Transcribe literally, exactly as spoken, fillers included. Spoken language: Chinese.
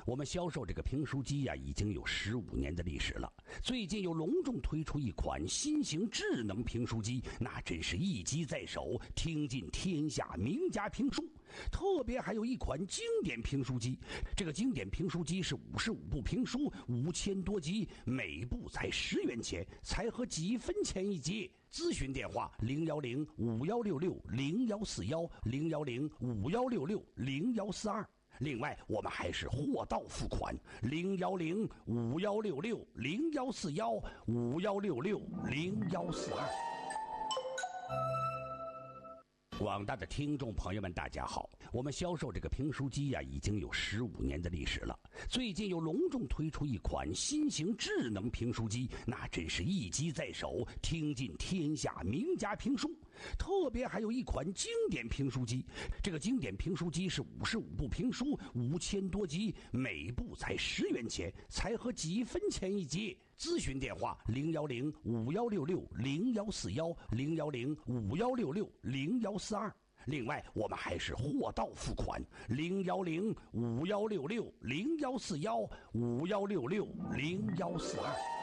我们销售这个评书机呀、啊，已经有十五年的历史了。最近又隆重推出一款新型智能评书机，那真是一机在手，听尽天下名家评书。特别还有一款经典评书机，这个经典评书机是五十五部评书，五千多集，每部才十元钱，才合几分钱一集。咨询电话零幺零五幺六六零幺四幺零幺零五幺六六零幺四二。另外，我们还是货到付款，零幺零五幺六六零幺四幺五幺六六零幺四二。广大的听众朋友们，大家好！我们销售这个评书机呀、啊，已经有十五年的历史了。最近又隆重推出一款新型智能评书机，那真是一机在手，听尽天下名家评书。特别还有一款经典评书机，这个经典评书机是五十五部评书，五千多集，每部才十元钱，才合几分钱一集。咨询电话零幺零五幺六六零幺四幺零幺零五幺六六零幺四二。另外，我们还是货到付款，零幺零五幺六六零幺四幺五幺六六零幺四二。